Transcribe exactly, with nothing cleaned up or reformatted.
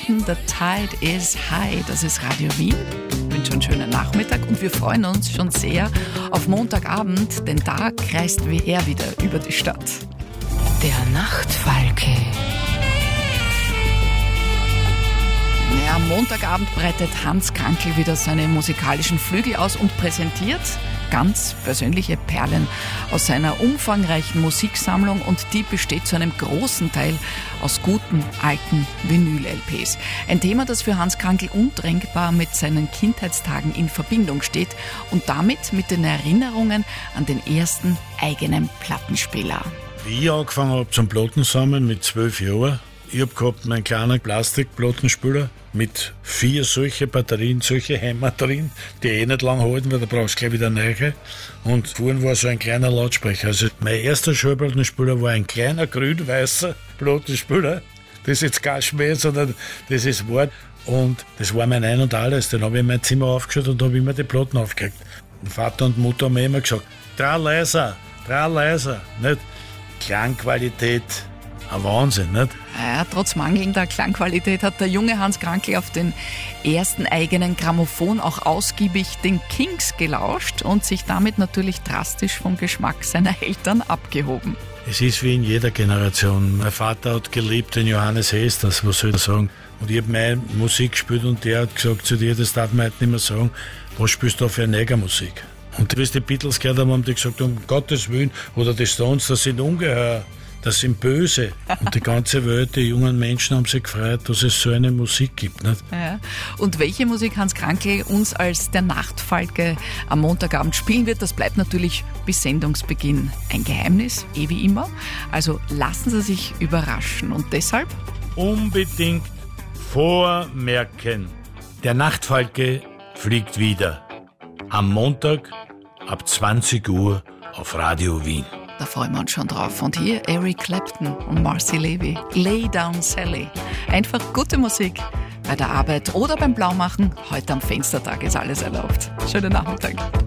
Minuten. The tide is high. Das ist Radio Wien. Ich wünsche einen schönen Nachmittag und wir freuen uns schon sehr auf Montagabend, denn da kreist W R wieder über die Stadt. Der Nachtfalke. Ja, am Montagabend breitet Hans Krankl wieder seine musikalischen Flügel aus und präsentiert ganz persönliche Perlen aus seiner umfangreichen Musiksammlung, und die besteht zu einem großen Teil aus guten alten Vinyl-L Ps. Ein Thema, das für Hans Krankl untrennbar mit seinen Kindheitstagen in Verbindung steht und damit mit den Erinnerungen an den ersten eigenen Plattenspieler. Wie ich angefangen habe zum Plattensammeln mit zwölf Jahren, ich habe gehabt meinen kleinen Plastikplattenspieler mit vier solche Batterien, solche Hämmer drin, die eh nicht lang halten, weil da brauchst du gleich wieder neue. Und vorne war so ein kleiner Lautsprecher. Also mein erster Schallplattenspieler war ein kleiner grün-weißer Plattenspieler. Das ist jetzt kein Schmäh, sondern das ist Wort. Und das war mein Ein und Alles. Den habe ich in mein Zimmer aufgeschaut und habe immer die Platten aufgekriegt. Und Vater und Mutter haben mir immer gesagt, drei leiser, drei leiser. Nicht? Klangqualität. Ein Wahnsinn, nicht? Ja, trotz mangelnder Klangqualität hat der junge Hans Krankl auf den ersten eigenen Grammophon auch ausgiebig den Kings gelauscht und sich damit natürlich drastisch vom Geschmack seiner Eltern abgehoben. Es ist wie in jeder Generation. Mein Vater hat geliebt den Johannes Hesters, was soll ich sagen. Und ich habe meine Musik gespielt und der hat gesagt zu dir, das darf man heute nicht mehr sagen, was spielst du da für eine Negermusik? Und wie die Beatles gehört haben, haben die gesagt, um Gottes Willen, oder die Stones, das sind ungeheuer. Das sind böse. Und die ganze Welt, die jungen Menschen haben sich gefreut, dass es so eine Musik gibt. Nicht? Ja. Und welche Musik Hans Krankl uns als der Nachtfalke am Montagabend spielen wird, das bleibt natürlich bis Sendungsbeginn ein Geheimnis, eh wie immer. Also lassen Sie sich überraschen. Und deshalb? Unbedingt vormerken. Der Nachtfalke fliegt wieder. Am Montag ab zwanzig Uhr auf Radio Wien. Da freuen wir uns schon drauf. Und hier Eric Clapton und Marcy Levy. Lay Down Sally. Einfach gute Musik bei der Arbeit oder beim Blaumachen. Heute am Fenstertag ist alles erlaubt. Schönen Nachmittag.